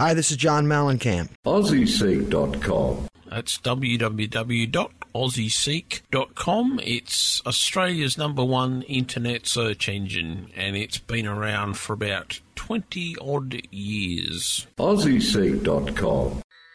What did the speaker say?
Hi, this is John Mellencamp. AussieSeek.com. That's www.aussieseek.com. It's Australia's #1 internet search engine, and it's been around for about 20-odd years. AussieSeek.com.